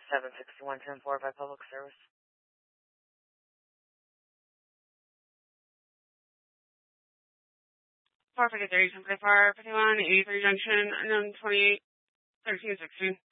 761-10-4 by public service. Four 53, 10 for 51, 83 junction, unknown 28, 1316.